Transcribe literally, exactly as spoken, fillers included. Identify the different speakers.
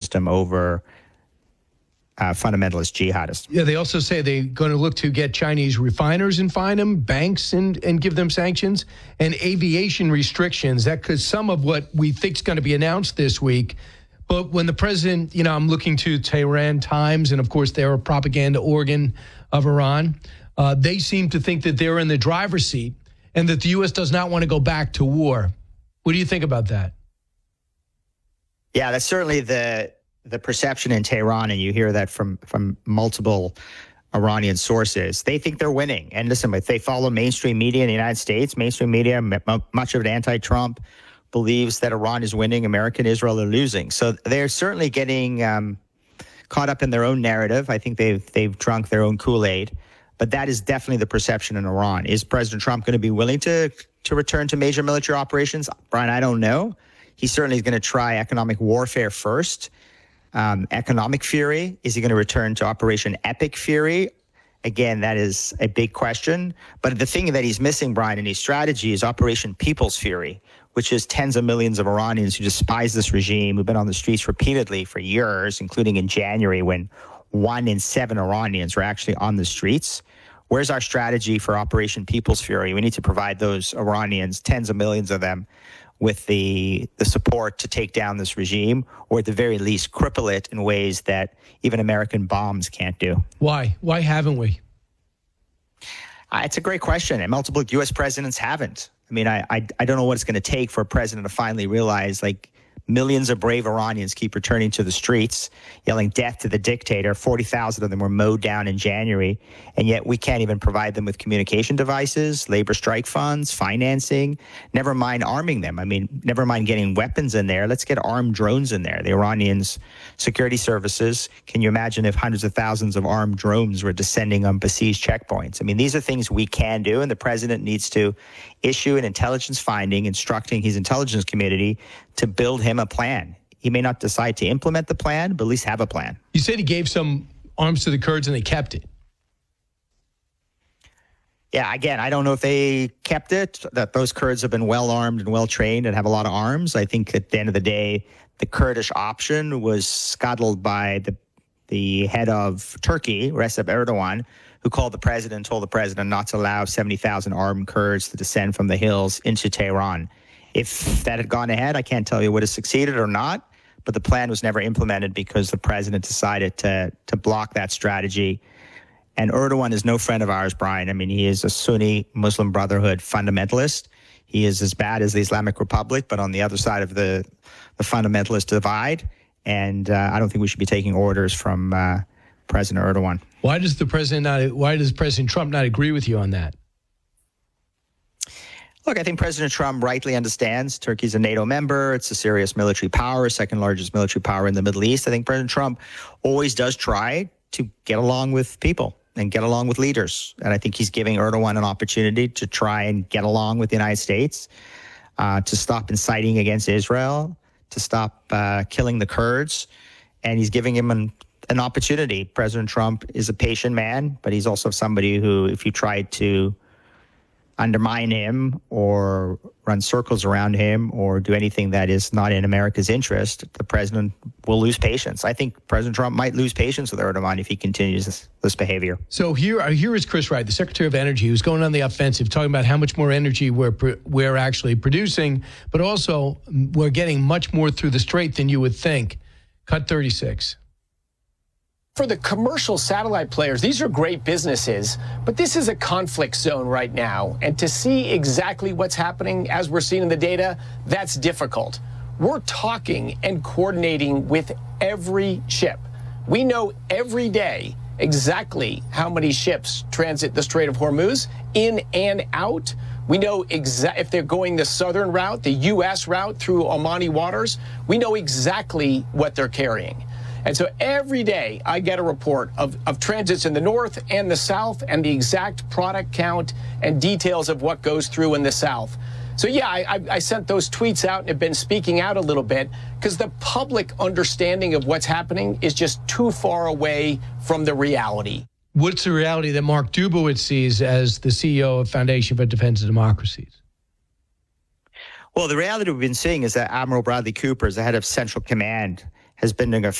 Speaker 1: system over uh, fundamentalist jihadists.
Speaker 2: Yeah, they also say they're going to look to get Chinese refiners and fine them, banks and, and give them sanctions, and aviation restrictions. That could some of what we think is going to be announced this week. But when the president, you know, I'm looking to Tehran Times, and of course they're a propaganda organ of Iran. Uh, they seem to think that they're in the driver's seat and that the U S does not want to go back to war. What do you think about that?
Speaker 1: Yeah, that's certainly the the perception in Tehran, and you hear that from from multiple Iranian sources. They think they're winning. And listen, if they follow mainstream media in the United States, mainstream media, m- much of it anti-Trump, believes that Iran is winning, America and Israel are losing. So they're certainly getting um, caught up in their own narrative. I think they've they've drunk their own Kool-Aid. But that is definitely the perception in Iran. Is President Trump going to be willing to to return to major military operations? Brian, I don't know. He certainly is going to try economic warfare first. Um, economic fury. Is he going to return to Operation Epic Fury? Again, that is a big question. But the thing that he's missing, Brian, in his strategy is Operation People's Fury, which is tens of millions of Iranians who despise this regime, who've been on the streets repeatedly for years, including in January when one in seven Iranians were actually on the streets. Where's our strategy for Operation People's Fury? We need to provide those Iranians, tens of millions of them, with the the support to take down this regime, or at the very least cripple it in ways that even American bombs can't do.
Speaker 2: Why? Why haven't we?
Speaker 1: Uh, it's a great question, and multiple U S presidents haven't. I mean, I I, I don't know what it's going to take for a president to finally realize, like, millions of brave Iranians keep returning to the streets, yelling death to the dictator. forty thousand of them were mowed down in January, and yet we can't even provide them with communication devices, labor strike funds, financing, never mind arming them. I mean, never mind getting weapons in there. Let's get armed drones in there. The Iranians' security services, can you imagine if hundreds of thousands of armed drones were descending on besieged checkpoints? I mean, these are things we can do, and the president needs to issue an intelligence finding instructing his intelligence community to build him a plan. He may not decide to implement the plan, but at least have a plan.
Speaker 2: You said he gave some arms to the Kurds and they kept it.
Speaker 1: Yeah, again, I don't know if they kept it, that those Kurds have been well armed and well trained and have a lot of arms. I think at the end of the day, the Kurdish option was scuttled by the the head of Turkey, Recep Erdogan, who called the president, told the president not to allow seventy thousand armed Kurds to descend from the hills into Tehran. If that had gone ahead, I can't tell you would have succeeded or not, but the plan was never implemented because the president decided to to block that strategy. And Erdogan is no friend of ours, Brian. I mean, he is a Sunni Muslim Brotherhood fundamentalist. He is as bad as the Islamic Republic, but on the other side of the, the fundamentalist divide. And uh, I don't think we should be taking orders from uh, President Erdogan.
Speaker 2: Why does the president not? Why does President Trump not agree with you on that?
Speaker 1: Look, I think President Trump rightly understands Turkey's a NATO member. It's a serious military power, second largest military power in the Middle East. I think President Trump always does try to get along with people and get along with leaders. And I think he's giving Erdogan an opportunity to try and get along with the United States, uh, to stop inciting against Israel, to stop uh, killing the Kurds. And he's giving him an, an opportunity. President Trump is a patient man, but he's also somebody who, if you tried to undermine him or run circles around him or do anything that is not in America's interest, the president will lose patience. I think President Trump might lose patience with Erdogan if he continues this, this behavior.
Speaker 2: So here, here is Chris Wright, the Secretary of Energy, who's going on the offensive, talking about how much more energy we're we're actually producing, but also we're getting much more through the Strait than you would think. Cut thirty-six.
Speaker 3: For the commercial satellite players, these are great businesses, but this is a conflict zone right now. And to see exactly what's happening as we're seeing in the data, that's difficult. We're talking and coordinating with every ship. We know every day exactly how many ships transit the Strait of Hormuz in and out. We know exa- if they're going the southern route, the U S route through Omani waters, we know exactly what they're carrying. And so every day I get a report of, of transits in the north and the south and the exact product count and details of what goes through in the south. So, yeah, I, I, I sent those tweets out and have been speaking out a little bit because the public understanding of what's happening is just too far away from the reality.
Speaker 2: What's the reality that Mark Dubowitz sees as the C E O of Foundation for Defense of Democracies?
Speaker 1: Well, the reality we've been seeing is that Admiral Bradley Cooper, as the head of Central Command, has been doing a